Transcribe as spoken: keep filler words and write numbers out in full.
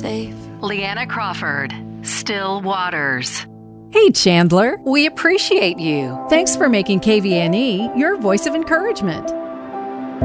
safe. Leanna Crawford, Still Waters. Hey, Chandler, we appreciate you. Thanks for making K V N E your voice of encouragement.